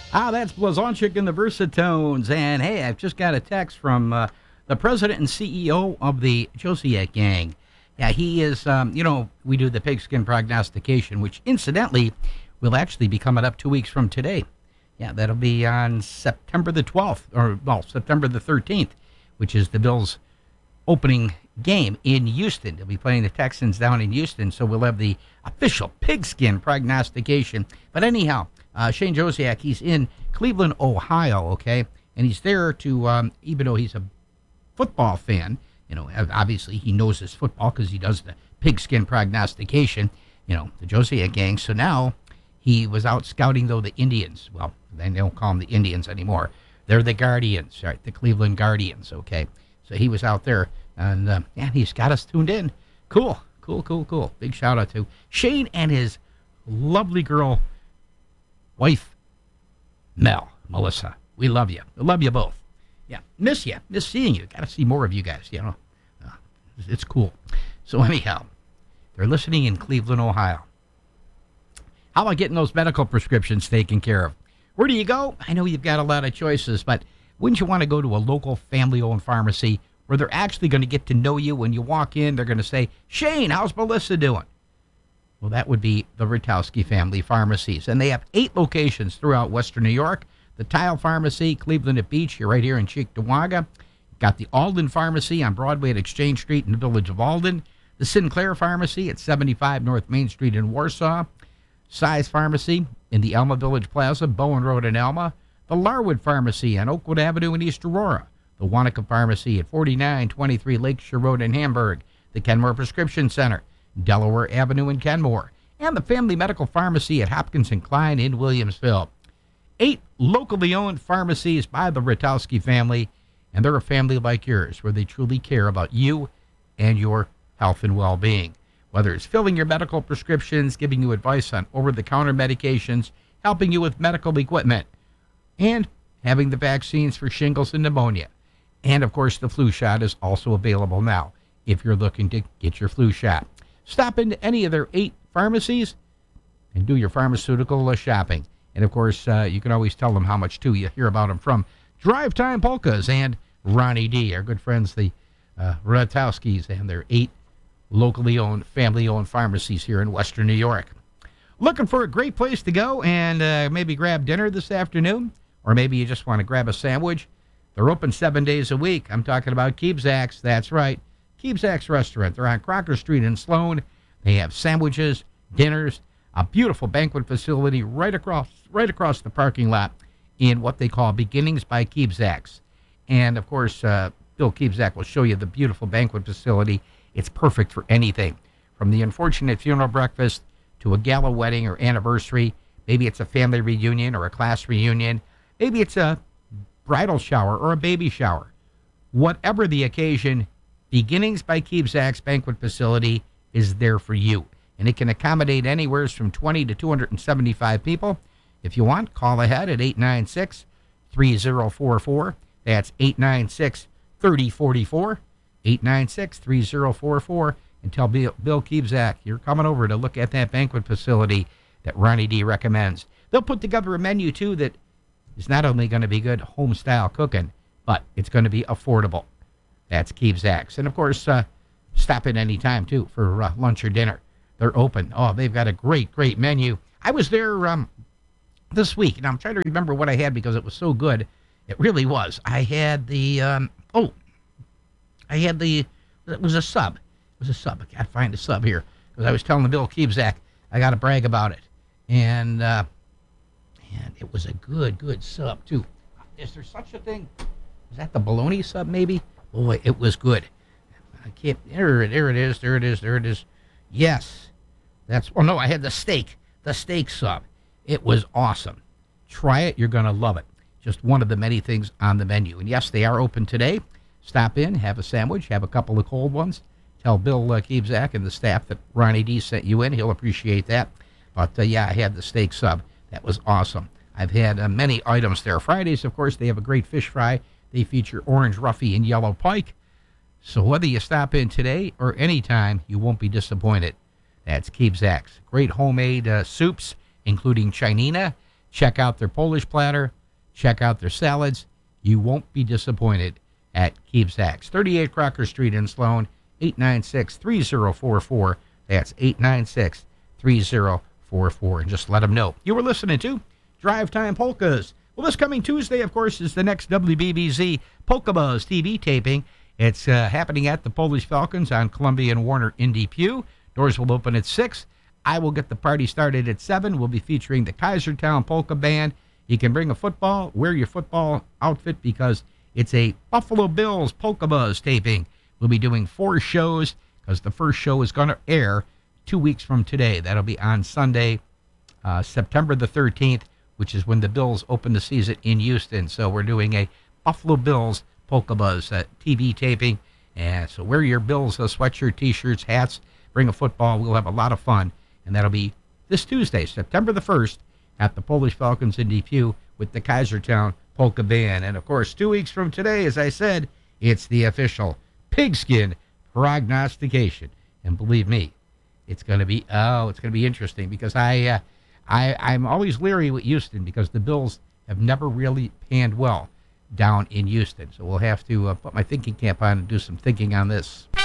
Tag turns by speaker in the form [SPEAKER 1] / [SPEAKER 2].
[SPEAKER 1] That's Blazonczyk and the Versatones. And hey, I've just got a text from the president and CEO of the Josiak Gang. Yeah, he is, we do the pigskin prognostication, which incidentally will actually be coming up 2 weeks from today. Yeah, that'll be on September the 12th, September the 13th, which is the Bills' opening game in Houston. They'll be playing the Texans down in Houston, so we'll have the official pigskin prognostication. But anyhow, Shane Josiak, he's in Cleveland, Ohio, okay? And he's there to, even though he's a football fan, obviously he knows his football because he does the pigskin prognostication, the Josiak Gang. So now he was out scouting, though, the Indians. Well, they don't call them the Indians anymore. They're the Guardians, right? The Cleveland Guardians, okay? So he was out there, and he's got us tuned in. Cool. Big shout out to Shane and his lovely girl wife, Melissa. We love you. We love you both. Yeah, miss you. Miss seeing you. Got to see more of you guys, It's cool. So anyhow, they're listening in Cleveland, Ohio. How about getting those medical prescriptions taken care of? Where do you go? I know you've got a lot of choices, but wouldn't you want to go to a local family-owned pharmacy where they're actually going to get to know you? When you walk in, they're going to say, Shane, how's Melissa doing? Well, that would be the Ratowski family pharmacies. And they have 8 locations throughout Western New York. The Tile Pharmacy, Cleveland at Beach, you're right here in Cheektowaga. Got the Alden Pharmacy on Broadway at Exchange Street in the village of Alden. The Sinclair Pharmacy at 75 North Main Street in Warsaw. Size Pharmacy in the Elma Village Plaza, Bowen Road in Elma. The Larwood Pharmacy on Oakwood Avenue in East Aurora. The Wanaka Pharmacy at 4923 Lakeshore Road in Hamburg. The Kenmore Prescription Center, Delaware Avenue in Kenmore. And the Family Medical Pharmacy at Hopkins and Klein in Williamsville. 8 locally owned pharmacies by the Ratowski family, and they're a family like yours where they truly care about you and your health and well-being. Whether it's filling your medical prescriptions, giving you advice on over-the-counter medications, helping you with medical equipment, and having the vaccines for shingles and pneumonia. And, of course, the flu shot is also available now if you're looking to get your flu shot. Stop into any of their 8 pharmacies and do your pharmaceutical shopping. And, of course, you can always tell them how much, too. You hear about them from Drive Time Polkas and Ronnie D., our good friends, the Ratowskis, and their 8 locally owned, family-owned pharmacies here in Western New York. Looking for a great place to go and maybe grab dinner this afternoon? Or maybe you just want to grab a sandwich? They're open 7 days a week. I'm talking about Keebzak's. That's right. Keebzak's Restaurant. They're on Crocker Street in Sloan. They have sandwiches, dinners, a beautiful banquet facility right across the parking lot in what they call Beginnings by Keebzak's. And, of course, Bill Keebzak will show you the beautiful banquet facility. It's perfect for anything, from the unfortunate funeral breakfast to a gala wedding or anniversary. Maybe it's a family reunion or a class reunion. Maybe it's a bridal shower or a baby shower. Whatever the occasion, Beginnings by Keebzak's banquet facility is there for you. And it can accommodate anywhere from 20 to 275 people. If you want, call ahead at 896-3044. That's 896-3044. 896-3044. And tell Bill Keebzak you're coming over to look at that banquet facility that Ronnie D. recommends. They'll put together a menu, too, that is not only going to be good home-style cooking, but it's going to be affordable. That's Keebzak's. And, of course, stop in any time, too, for lunch or dinner. They're open. Oh, they've got a great, great menu. I was there this week, and I'm trying to remember what I had because it was so good. It really was. I had the, it was a sub. It was a sub. I can't find a sub here because I was telling Bill Keebzak I got to brag about it. And it was a good sub, too. Is there such a thing? Is that the bologna sub, maybe? Boy, it was good. I can't, there it is. Yes. I had the steak sub. It was awesome. Try it. You're going to love it. Just one of the many things on the menu. And yes, they are open today. Stop in, have a sandwich, have a couple of cold ones. Tell Bill Keebzak and the staff that Ronnie D. sent you in. He'll appreciate that. But, I had the steak sub. That was awesome. I've had many items there. Fridays, of course, they have a great fish fry. They feature orange roughy and yellow pike. So whether you stop in today or anytime, you won't be disappointed. That's Keebzak's. Great homemade soups, including chinina. Check out their Polish platter. Check out their salads. You won't be disappointed at Keebsacks. 38 Crocker Street in Sloan, 896-3044. That's 896-3044. And just let them know you were listening to Drive Time Polkas. Well, this coming Tuesday, of course, is the next WBBZ Polka Buzz TV taping. It's happening at the Polish Falcons on Columbia and Warner in Depew. Doors will open at 6. I will get the party started at 7. We'll be featuring the Kaisertown Polka Band. You can bring a football, wear your football outfit because it's a Buffalo Bills Polka Buzz taping. We'll be doing 4 shows because the first show is going to air 2 weeks from today. That'll be on Sunday, September the 13th, which is when the Bills open the season in Houston. So we're doing a Buffalo Bills Polka Buzz TV taping. And so wear your Bills sweatshirt, T-shirts, hats, bring a football. We'll have a lot of fun. And that'll be this Tuesday, September the 1st, at the Polish Falcons in Depew with the Kaisertown Polka Band. And, of course, 2 weeks from today, as I said, it's the official Pigskin Prognostication. And believe me, it's going to be interesting because I'm always leery with Houston because the Bills have never really panned well down in Houston. So we'll have to put my thinking cap on and do some thinking on this.